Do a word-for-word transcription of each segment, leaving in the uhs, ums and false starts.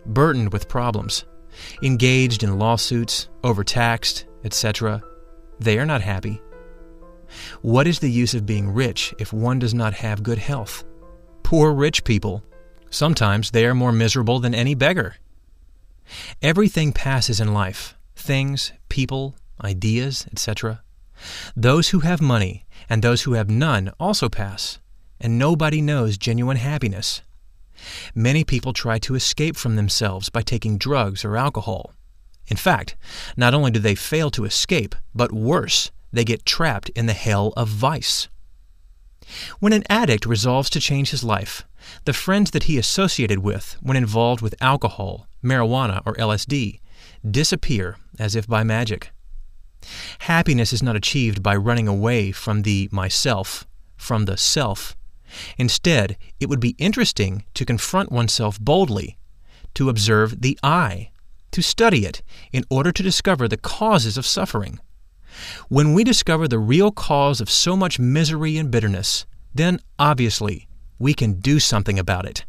burdened with problems, engaged in lawsuits, overtaxed, et cetera. They are not happy. What is the use of being rich if one does not have good health? Poor rich people, sometimes they are more miserable than any beggar. Everything passes in life, things, people, ideas, et cetera. Those who have money and those who have none also pass, and nobody knows genuine happiness. Many people try to escape from themselves by taking drugs or alcohol. In fact, not only do they fail to escape, but worse, they get trapped in the hell of vice. When an addict resolves to change his life, the friends that he associated with when involved with alcohol, marijuana, or L S D disappear as if by magic. Happiness is not achieved by running away from the myself, from the self. Instead, it would be interesting to confront oneself boldly, to observe the I, to study it in order to discover the causes of suffering. When we discover the real cause of so much misery and bitterness, then obviously we can do something about it.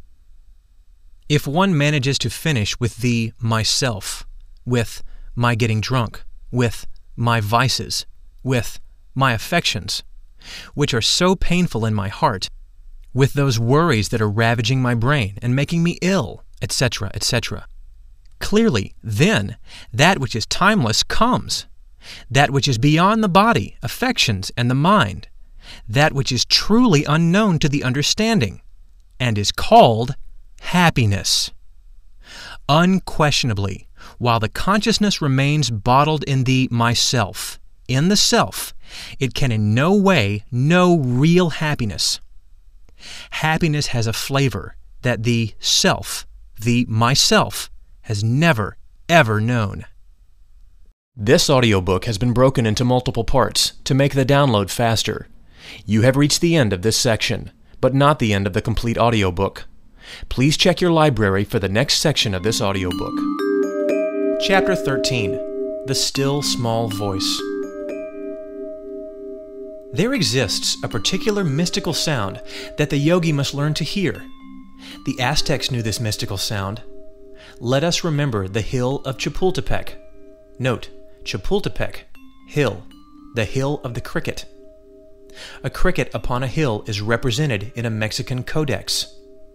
If one manages to finish with the myself, with my getting drunk, with my vices, with my affections, which are so painful in my heart, with those worries that are ravaging my brain and making me ill, et cetera, et cetera. Clearly, then, that which is timeless comes, that which is beyond the body, affections, and the mind, that which is truly unknown to the understanding, and is called happiness. Unquestionably, while the consciousness remains bottled in the myself, in the self, it can in no way know real happiness. Happiness has a flavor that the self, the myself, has never, ever known. This audiobook has been broken into multiple parts to make the download faster. You have reached the end of this section, but not the end of the complete audiobook. Please check your library for the next section of this audiobook. Chapter thirteen. The Still Small Voice. There exists a particular mystical sound that the yogi must learn to hear. The Aztecs knew this mystical sound. Let us remember the hill of Chapultepec. Note, Chapultepec, hill, the hill of the cricket. A cricket upon a hill is represented in a Mexican codex.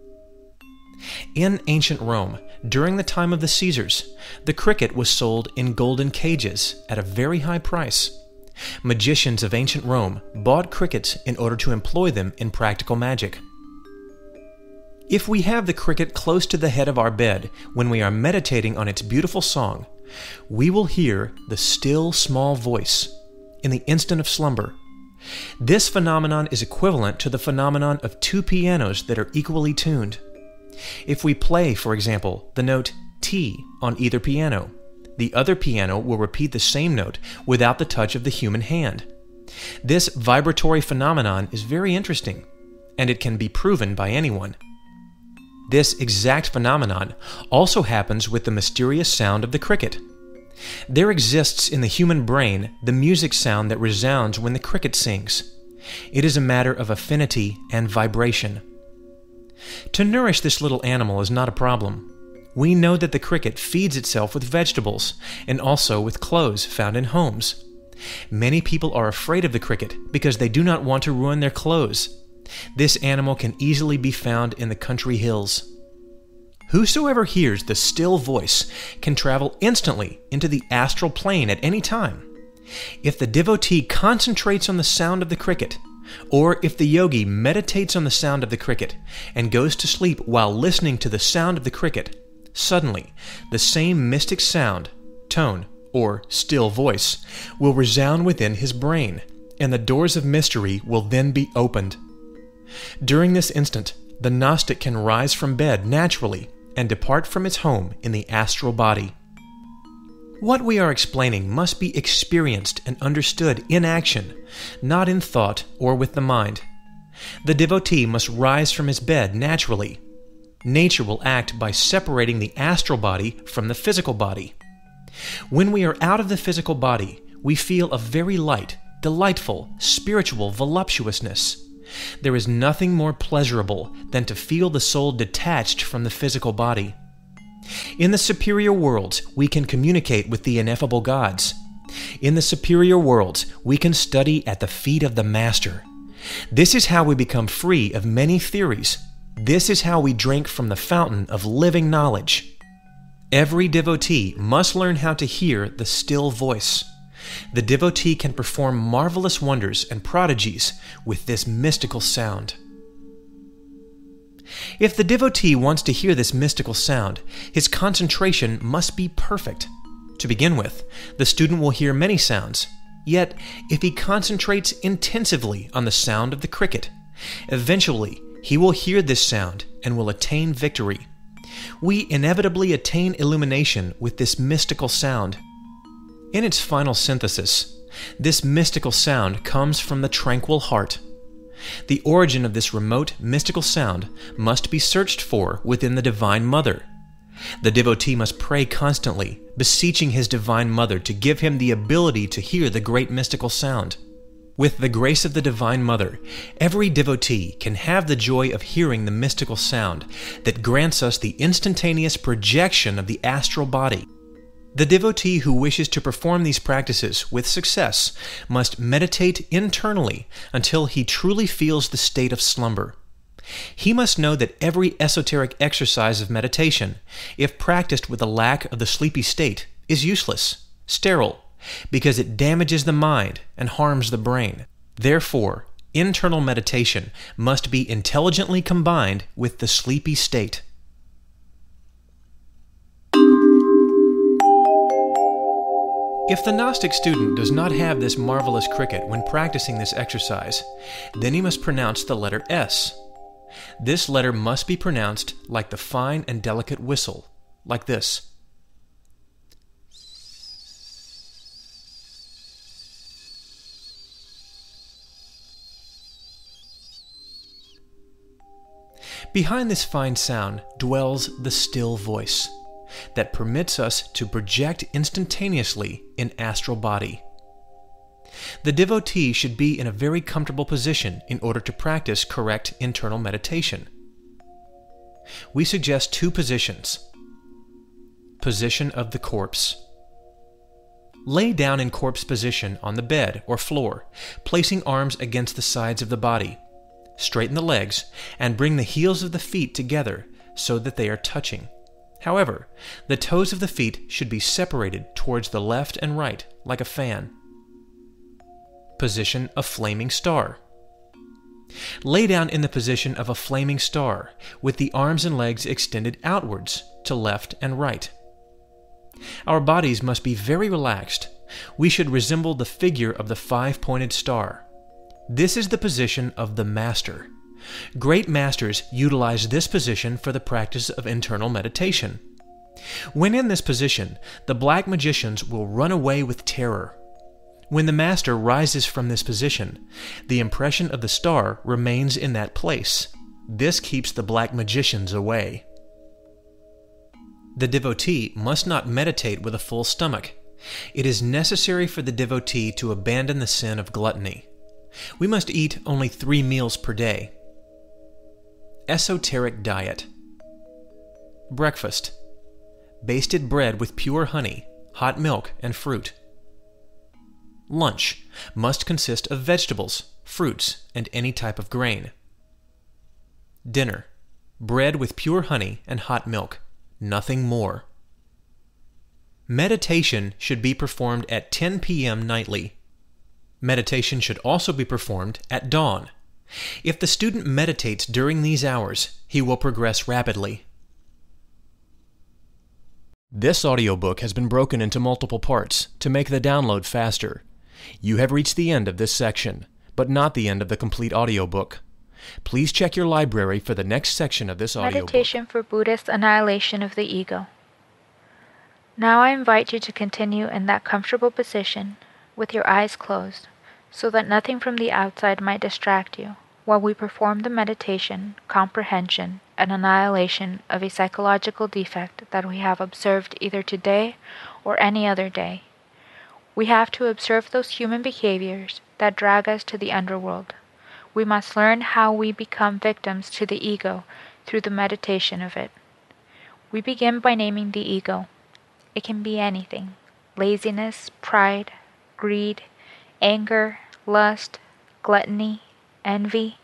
In ancient Rome, during the time of the Caesars, the cricket was sold in golden cages at a very high price. Magicians of ancient Rome bought crickets in order to employ them in practical magic. If we have the cricket close to the head of our bed when we are meditating on its beautiful song, we will hear the still small voice in the instant of slumber. This phenomenon is equivalent to the phenomenon of two pianos that are equally tuned. If we play, for example, the note T on either piano, the other piano will repeat the same note without the touch of the human hand. This vibratory phenomenon is very interesting, and it can be proven by anyone. This exact phenomenon also happens with the mysterious sound of the cricket. There exists in the human brain the music sound that resounds when the cricket sings. It is a matter of affinity and vibration. To nourish this little animal is not a problem. We know that the cricket feeds itself with vegetables and also with clothes found in homes. Many people are afraid of the cricket because they do not want to ruin their clothes. This animal can easily be found in the country hills. Whosoever hears the still voice can travel instantly into the astral plane at any time. If the devotee concentrates on the sound of the cricket, or if the yogi meditates on the sound of the cricket and goes to sleep while listening to the sound of the cricket, suddenly the same mystic sound, tone, or still voice will resound within his brain, and the doors of mystery will then be opened. During this instant, the Gnostic can rise from bed naturally and depart from its home in the astral body. What we are explaining must be experienced and understood in action, not in thought or with the mind. The devotee must rise from his bed naturally. Nature will act by separating the astral body from the physical body. When we are out of the physical body, we feel a very light, delightful, spiritual voluptuousness. There is nothing more pleasurable than to feel the soul detached from the physical body. In the superior worlds, we can communicate with the ineffable gods. In the superior worlds, we can study at the feet of the Master. This is how we become free of many theories. This is how we drink from the fountain of living knowledge. Every devotee must learn how to hear the still voice. The devotee can perform marvelous wonders and prodigies with this mystical sound. If the devotee wants to hear this mystical sound, his concentration must be perfect. To begin with, the student will hear many sounds. Yet, if he concentrates intensively on the sound of the cricket, eventually he will hear this sound and will attain victory. We inevitably attain illumination with this mystical sound. In its final synthesis, this mystical sound comes from the tranquil heart. The origin of this remote, mystical sound must be searched for within the Divine Mother. The devotee must pray constantly, beseeching his Divine Mother to give him the ability to hear the great mystical sound. With the grace of the Divine Mother, every devotee can have the joy of hearing the mystical sound that grants us the instantaneous projection of the astral body. The devotee who wishes to perform these practices with success must meditate internally until he truly feels the state of slumber. He must know that every esoteric exercise of meditation, if practiced with a lack of the sleepy state, is useless, sterile, because it damages the mind and harms the brain. Therefore, internal meditation must be intelligently combined with the sleepy state. If the Gnostic student does not have this marvelous cricket when practicing this exercise, then he must pronounce the letter S. This letter must be pronounced like the fine and delicate whistle, like this. Behind this fine sound dwells the still voice that permits us to project instantaneously in astral body. The devotee should be in a very comfortable position in order to practice correct internal meditation. We suggest two positions. Position of the corpse. Lay down in corpse position on the bed or floor, placing arms against the sides of the body. Straighten the legs and bring the heels of the feet together so that they are touching. However, the toes of the feet should be separated towards the left and right, like a fan. Position of flaming star. Lay down in the position of a flaming star, with the arms and legs extended outwards to left and right. Our bodies must be very relaxed. We should resemble the figure of the five-pointed star. This is the position of the Master. Great masters utilize this position for the practice of internal meditation. When in this position, the black magicians will run away with terror. When the master rises from this position, the impression of the star remains in that place. This keeps the black magicians away. The devotee must not meditate with a full stomach. It is necessary for the devotee to abandon the sin of gluttony. We must eat only three meals per day. Esoteric diet. Breakfast. Basted bread with pure honey, hot milk, and fruit. Lunch must consist of vegetables, fruits, and any type of grain. Dinner. Bread with pure honey and hot milk. Nothing more. Meditation should be performed at ten p m nightly. Meditation should also be performed at dawn. If the student meditates during these hours, he will progress rapidly. This audiobook has been broken into multiple parts to make the download faster. You have reached the end of this section, but not the end of the complete audiobook. Please check your library for the next section of this audiobook. Meditation for Buddhist Annihilation of the Ego. Now I invite you to continue in that comfortable position with your eyes closed, so that nothing from the outside might distract you, while we perform the meditation, comprehension, and annihilation of a psychological defect that we have observed either today or any other day. We have to observe those human behaviors that drag us to the underworld. We must learn how we become victims to the ego through the meditation of it. We begin by naming the ego. It can be anything: laziness, pride, greed, anger, lust, gluttony, envy.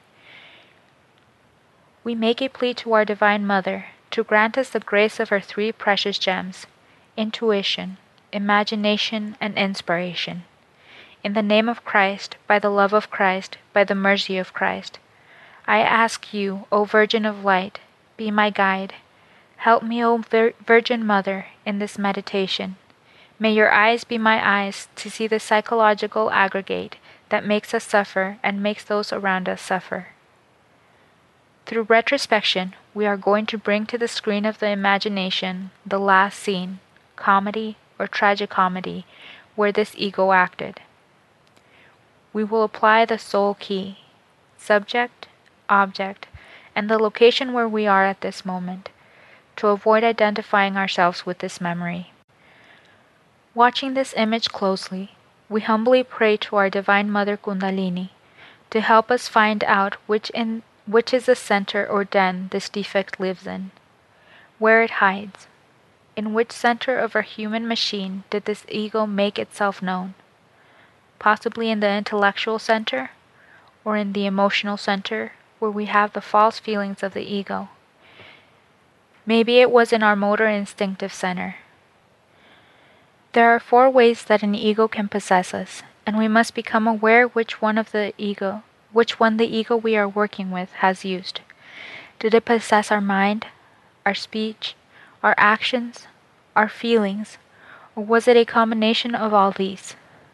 We make a plea to our Divine Mother to grant us the grace of her three precious gems: intuition, imagination, and inspiration. In the name of Christ, by the love of Christ, by the mercy of Christ, I ask you, O Virgin of Light, be my guide. Help me, O Vir- Virgin Mother, in this meditation. May your eyes be my eyes to see the psychological aggregate that makes us suffer and makes those around us suffer. Through retrospection, we are going to bring to the screen of the imagination the last scene, comedy or tragicomedy, where this ego acted. We will apply the soul key, subject, object, and the location where we are at this moment, to avoid identifying ourselves with this memory. Watching this image closely, we humbly pray to our Divine Mother Kundalini to help us find out which in which is the center or den this defect lives in, where it hides. In which center of our human machine did this ego make itself known? Possibly in the intellectual center, or in the emotional center, where we have the false feelings of the ego. Maybe it was in our motor instinctive center. There are four ways that an ego can possess us, and we must become aware which one of the ego, which one the ego we are working with has used. Did it possess our mind, our speech, our actions, our feelings, or was it a combination of all these?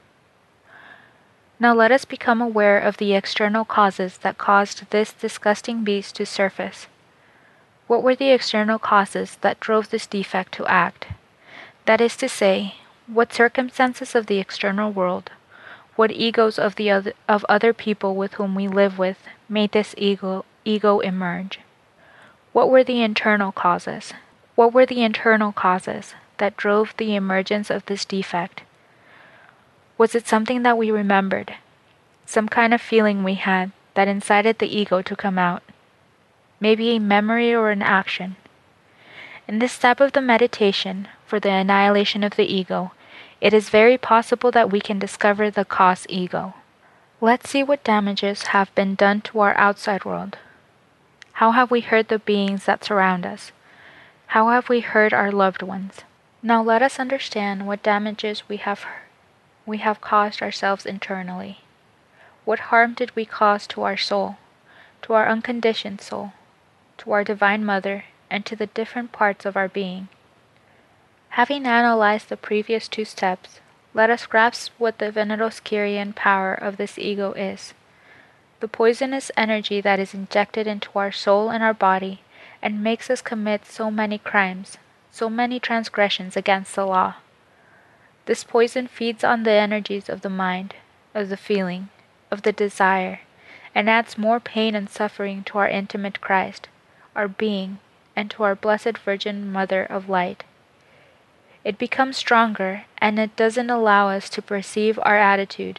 Now let us become aware of the external causes that caused this disgusting beast to surface. What were the external causes that drove this defect to act? That is to say, what circumstances of the external world, what egos of the other, of other people with whom we live with made this ego ego emerge? What were the internal causes? What were the internal causes that drove the emergence of this defect? Was it something that we remembered, some kind of feeling we had that incited the ego to come out? Maybe a memory or an action. In this step of the meditation for the annihilation of the ego, it is very possible that we can discover the cause ego. Let's see what damages have been done to our outside world. How have we hurt the beings that surround us? How have we hurt our loved ones? Now let us understand what damages we have we have caused ourselves internally. What harm did we cause to our soul, to our unconditioned soul, to our Divine Mother, and to the different parts of our being? Having analyzed the previous two steps, let us grasp what the Veneroskirian power of this ego is. The poisonous energy that is injected into our soul and our body and makes us commit so many crimes, so many transgressions against the law. This poison feeds on the energies of the mind, of the feeling, of the desire, and adds more pain and suffering to our intimate Christ, our being, and to our Blessed Virgin Mother of Light. It becomes stronger, and it doesn't allow us to perceive our attitude,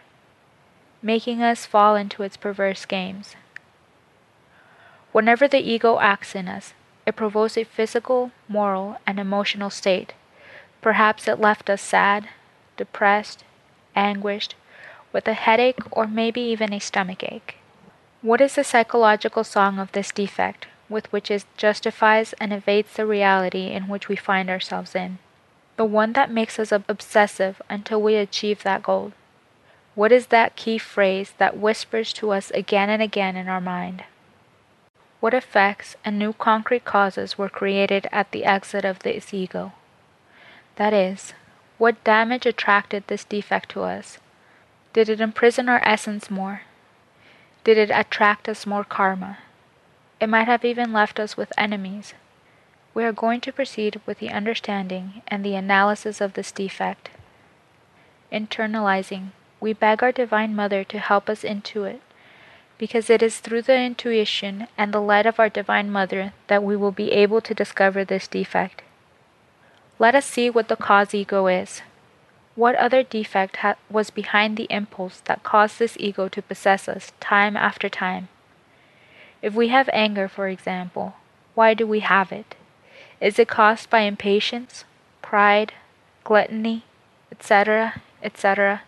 making us fall into its perverse games. Whenever the ego acts in us, it provokes a physical, moral, and emotional state. Perhaps it left us sad, depressed, anguished, with a headache or maybe even a stomachache. What is the psychological song of this defect, with which it justifies and evades the reality in which we find ourselves in? The one that makes us obsessive until we achieve that goal. What is that key phrase that whispers to us again and again in our mind? What effects and new concrete causes were created at the exit of this ego? That is, what damage attracted this defect to us? Did it imprison our essence more? Did it attract us more karma? It might have even left us with enemies. We are going to proceed with the understanding and the analysis of this defect. Internalizing, we beg our Divine Mother to help us intuit, because it is through the intuition and the light of our Divine Mother that we will be able to discover this defect. Let us see what the cause ego is. What other defect ha- was behind the impulse that caused this ego to possess us time after time? If we have anger, for example, why do we have it? Is it caused by impatience, pride, gluttony, et cetera, et cetera?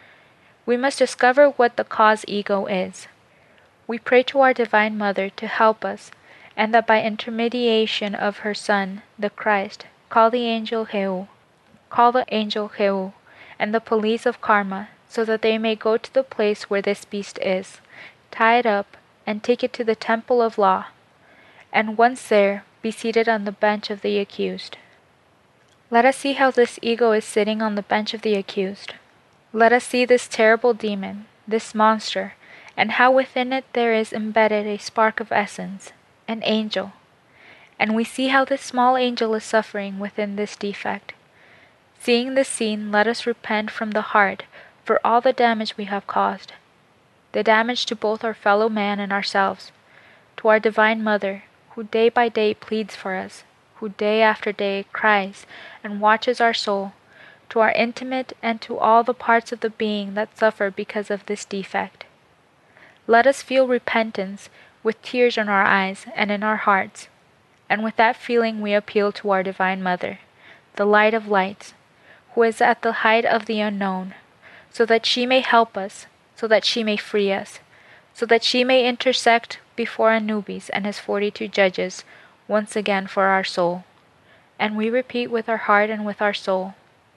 We must discover what the cause ego is. We pray to our Divine Mother to help us, and that by intermediation of her Son, the Christ, call the angel Heu, call the angel Heu, and the police of karma, so that they may go to the place where this beast is, tie it up, and take it to the temple of law, and once there, be seated on the bench of the accused. Let us see how this ego is sitting on the bench of the accused. Let us see this terrible demon, this monster, and how within it there is embedded a spark of essence, an angel. And we see how this small angel is suffering within this defect. Seeing this scene, let us repent from the heart for all the damage we have caused. The damage to both our fellow man and ourselves, to our Divine Mother, who day by day pleads for us, who day after day cries and watches our soul, to our intimate and to all the parts of the being that suffer because of this defect. Let us feel repentance with tears in our eyes and in our hearts, and with that feeling we appeal to our Divine Mother, the Light of Lights, who is at the height of the unknown, so that she may help us, so that she may free us, so that she may intersect before Anubis and his forty-two judges once again for our soul. And we repeat with our heart and with our soul,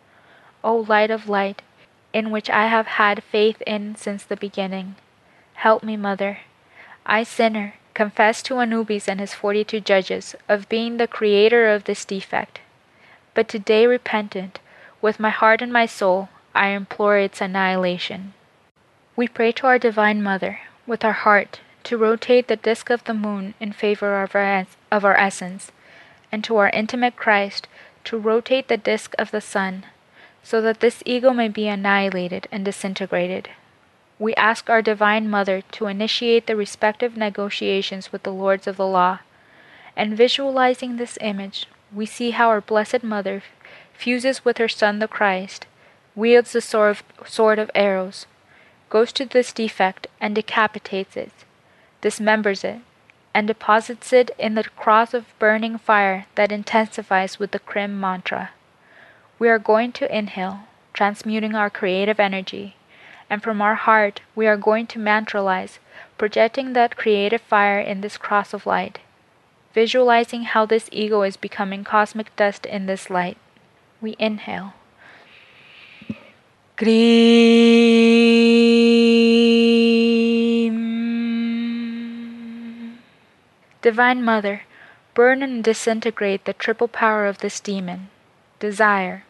O Light of Light, in which I have had faith in since the beginning, help me, Mother. I, sinner, confess to Anubis and his forty-two judges of being the creator of this defect. But today, repentant, with my heart and my soul, I implore its annihilation. We pray to our Divine Mother, with our heart, to rotate the disk of the moon in favor of our, of our essence, and to our intimate Christ, to rotate the disk of the sun, so that this ego may be annihilated and disintegrated. We ask our Divine Mother to initiate the respective negotiations with the Lords of the Law, and visualizing this image, we see how our Blessed Mother fuses with her Son the Christ, wields the sword of, sword of arrows, goes to this defect and decapitates it, dismembers it, and deposits it in the cross of burning fire that intensifies with the Krim mantra. We are going to inhale, transmuting our creative energy, and from our heart we are going to mantralize, projecting that creative fire in this cross of light, visualizing how this ego is becoming cosmic dust in this light. We inhale. Grim. Divine Mother, burn and disintegrate the triple power of this demon, desire.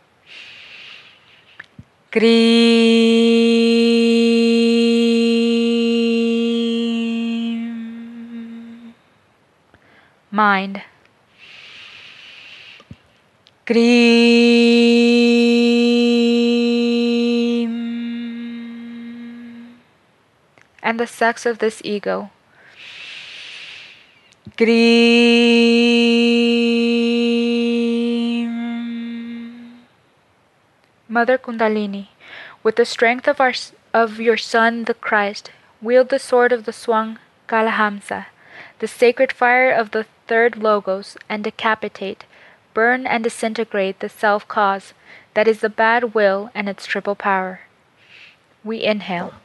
Grim. Mind. Grim. And the sex of this ego. Grim. Mother Kundalini, with the strength of, our, of your Son, the Christ, wield the sword of the Swang Kalahamsa, the sacred fire of the third Logos, and decapitate, burn and disintegrate the self-cause, that is the bad will and its triple power. We inhale.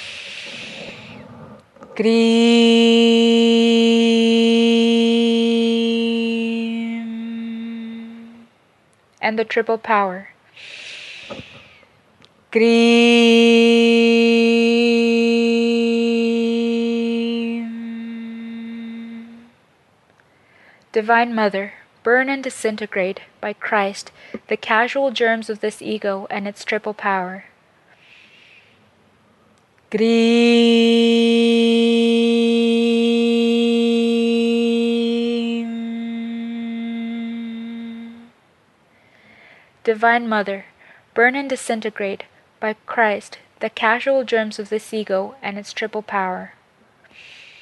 Grim. And the triple power. Grim. Divine Mother, burn and disintegrate, by Christ, the casual germs of this ego and its triple power. Grim. Divine Mother, burn and disintegrate, by Christ, the casual germs of this ego and its triple power.